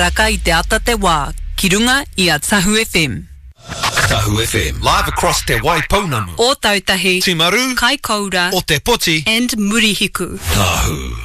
Raka I te ata te wā, ki runga I a Tahu FM. Tahu FM, live across te Waipounamu. O Tautahi, Timaru, Kaikoura, o te Poti, and Murihiku. Tahu.